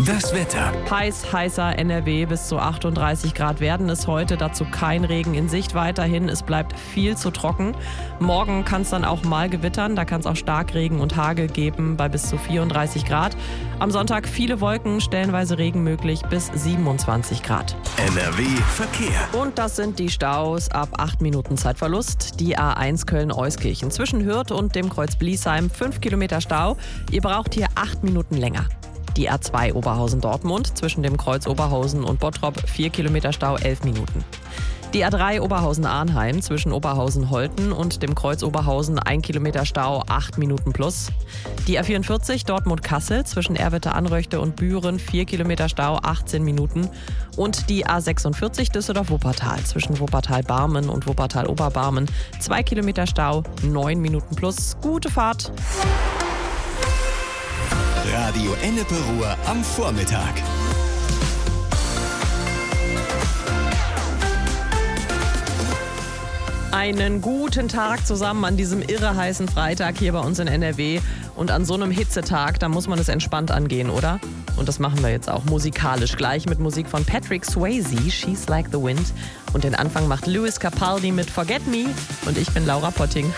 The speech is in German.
Das Wetter. Heißer NRW, bis zu 38 Grad werden es heute. Dazu kein Regen in Sicht weiterhin. Es bleibt viel zu trocken. Morgen kann es dann auch mal gewittern. Da kann es auch Starkregen und Hagel geben bei bis zu 34 Grad. Am Sonntag viele Wolken, stellenweise Regen möglich bis 27 Grad. NRW Verkehr. Und das sind die Staus ab 8 Minuten Zeitverlust. Die A1 Köln-Euskirchen zwischen Hürth und dem Kreuz Bliesheim 5 Kilometer Stau. Ihr braucht hier 8 Minuten länger. Die A2 Oberhausen-Dortmund zwischen dem Kreuz Oberhausen und Bottrop 4 Kilometer Stau, 11 Minuten. Die A3 Oberhausen-Arnheim zwischen Oberhausen-Holten und dem Kreuz Oberhausen 1 Kilometer Stau, 8 Minuten plus. Die A44 Dortmund-Kassel zwischen Erwitte-Anröchte und Büren 4 Kilometer Stau, 18 Minuten. Und die A46 Düsseldorf-Wuppertal zwischen Wuppertal-Barmen und Wuppertal-Oberbarmen 2 Kilometer Stau, 9 Minuten plus. Gute Fahrt! Radio Ennepe Ruhr am Vormittag. Einen guten Tag zusammen an diesem irre heißen Freitag hier bei uns in NRW. Und an so einem Hitzetag, da muss man es entspannt angehen, oder? Und das machen wir jetzt auch musikalisch. Gleich mit Musik von Patrick Swayze, She's Like the Wind. Und den Anfang macht Lewis Capaldi mit Forget Me. Und ich bin Laura Potting.